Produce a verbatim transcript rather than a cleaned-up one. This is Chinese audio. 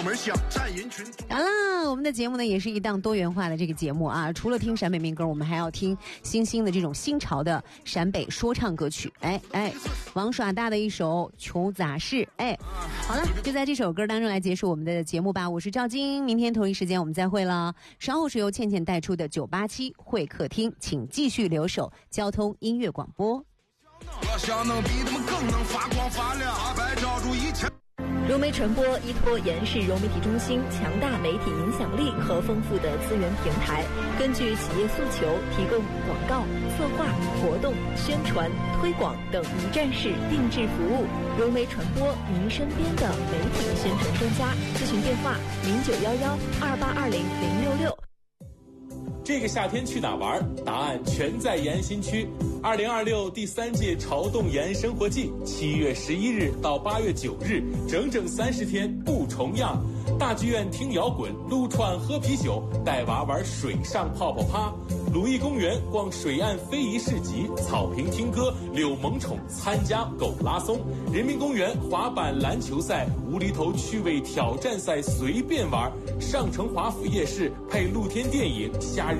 门香，战银群。 好了，我们的节目呢也是一档多元化的这个节目啊，除了听陕北民歌，我们还要听新兴的这种新潮的陕北说唱歌曲。哎哎，王耍大的一首《穷杂事》。哎，好了，就在这首歌当中来结束我们的节目吧。我是赵晶，明天同一时间我们再会了。稍后是由倩倩带出的九八七会客厅，请继续留守交通音乐广播。 我想能比他们更能发光发亮，白照住一切。 融媒传播依托延世融媒体中心强大媒体影响力和丰富的资源平台，根据企业诉求提供广告、策划、活动、宣传、推广等一站式定制服务。融媒传播，您身边的媒体宣传专家。咨询电话：零九幺幺二八二零零六六。 这个夏天去哪玩？答案全在延新区。二零二六第三届潮动延生活季，七月十一日到八月九日，整整三十天不重样。大剧院听摇滚，撸串喝啤酒，带娃玩水上泡泡趴。鲁艺公园逛水岸非遗市集，草坪听歌，柳萌宠参加狗拉松。人民公园滑板篮球赛，无厘头趣味挑战赛随便玩。上城华府夜市配露天电影，夏日